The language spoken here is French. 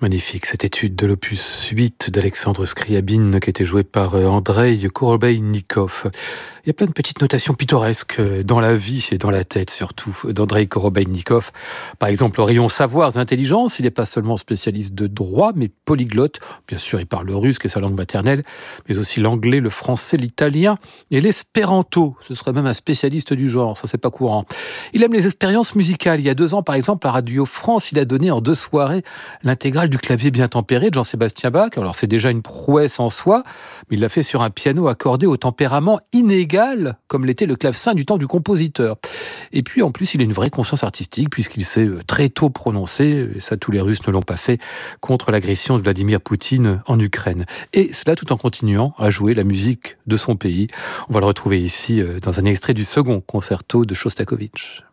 Magnifique, cette étude de l'opus 8 d'Alexandre Scriabine qui était jouée par Andrei Korobeinikov. Il y a plein de petites notations pittoresques dans la vie et dans la tête surtout d'Andrei Korobeinikov. Par exemple, au rayon savoirs et intelligence, il n'est pas seulement spécialiste de droit, mais polyglotte. Bien sûr, il parle le russe, qui est sa langue maternelle, mais aussi l'anglais, le français, l'italien et l'espéranto. Ce serait même un spécialiste du genre, ça c'est pas courant. Il aime les expériences musicales. Il y a 2 ans, par exemple, à Radio France, il a donné en 2 soirées l'intégrale du clavier bien tempéré de Jean-Sébastien Bach. Alors c'est déjà une prouesse en soi, mais il l'a fait sur un piano accordé au tempérament inégal, comme l'était le clavecin du temps du compositeur. Et puis en plus, il a une vraie conscience artistique, puisqu'il s'est très tôt prononcé, et ça tous les Russes ne l'ont pas fait, contre l'agression de Vladimir Poutine en Ukraine. Et cela tout en continuant à jouer la musique de son pays. On va le retrouver ici dans un extrait du second concerto de Shostakovich.